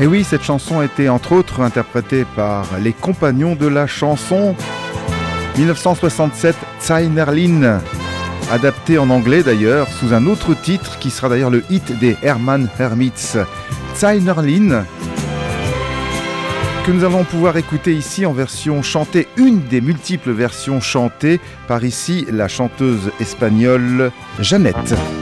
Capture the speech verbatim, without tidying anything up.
Et oui, cette chanson a été entre autres interprétée par les Compagnons de la chanson. dix-neuf cent soixante-sept, Zeinerlin, adapté en anglais d'ailleurs, sous un autre titre qui sera d'ailleurs le hit des Hermann Hermits. Zeinerlin, que nous allons pouvoir écouter ici en version chantée, une des multiples versions chantées par ici la chanteuse espagnole Jeannette.